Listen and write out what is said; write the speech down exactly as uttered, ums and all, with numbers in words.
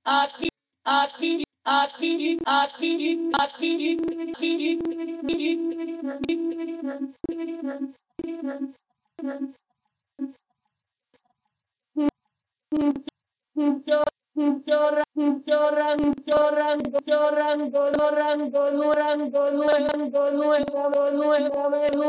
aquí, aquí, aquí, aquí, aquí, llorando, llorando, llorando, llorando, llorando, llorando, llorando, llorando, llorando,